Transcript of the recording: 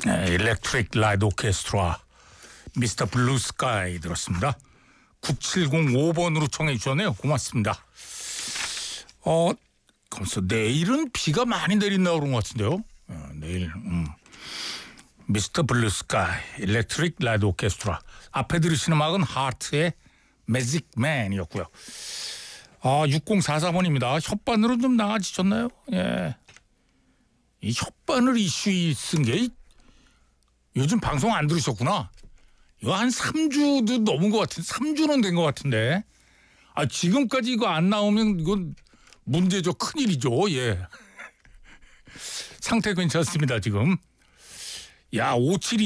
네, 일렉트릭 라이트 오케스트라 미스터 블루 스카이 들었습니다. 9705번으로 청해 주셨네요. 고맙습니다. 그래서 내일은 비가 많이 내린다고 그런 것 같은데요. 내일 미스터 블루 스카이 일렉트릭 라이트 오케스트라 앞에 들으시는 음악은 하트의 매직맨이었고요. 6044번입니다. 혓바늘은 좀 나아지셨나요? 예. 이 혓바늘 이슈 쓴 게 요즘 방송 안 들으셨구나. 이거 한 3주도 넘은 것 같은데 3주는 된 것 같은데 지금까지 이거 안 나오면 이건 문제죠. 큰일이죠. 예. 상태 괜찮습니다 지금. 야 57